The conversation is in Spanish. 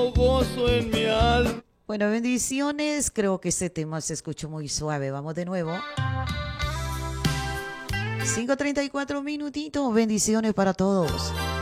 gozo en mi alma. Bueno, bendiciones. Creo que este tema se escuchó muy suave. Vamos de nuevo. 5:34 minutitos. Bendiciones para todos.